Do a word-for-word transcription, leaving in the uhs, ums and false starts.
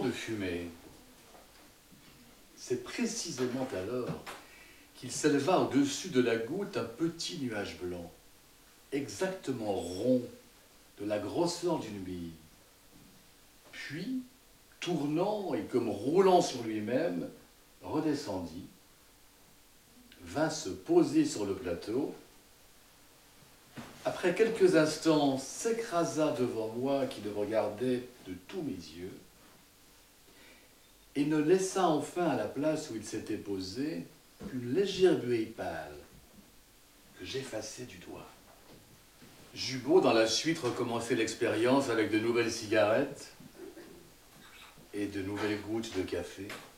de fumer. C'est précisément alors qu'il s'éleva au-dessus de la goutte un petit nuage blanc, exactement rond, de la grosseur d'une bille. Puis, tournant et comme roulant sur lui-même, redescendit, vint se poser sur le plateau. Après quelques instants, s'écrasa devant moi qui le regardais de tous mes yeux et ne laissa enfin à la place où il s'était posé qu'une légère buée pâle que j'effaçai du doigt. J'eus beau dans la suite recommencer l'expérience avec de nouvelles cigarettes et de nouvelles gouttes de café.